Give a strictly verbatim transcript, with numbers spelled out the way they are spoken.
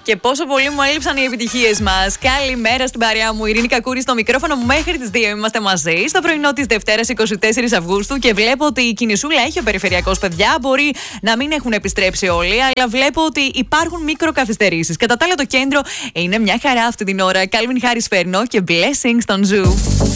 Και πόσο πολύ μου έλειψαν οι επιτυχίες μας. Καλημέρα στην παρέα μου, Ειρήνη Κακούρη στο μικρόφωνο μου. Μέχρι τις δύο είμαστε μαζί. Στο πρωινό της Δευτέρας εικοστή τέταρτη Αυγούστου. Και βλέπω ότι η κινησούλα έχει ο περιφερειακός, παιδιά. Μπορεί να μην έχουν επιστρέψει όλοι, αλλά βλέπω ότι υπάρχουν μικροκαθυστερήσεις. Κατά τα άλλα, το κέντρο είναι μια χαρά αυτή την ώρα. Calvin Harris Φέρνο και Blessings στον Zoo.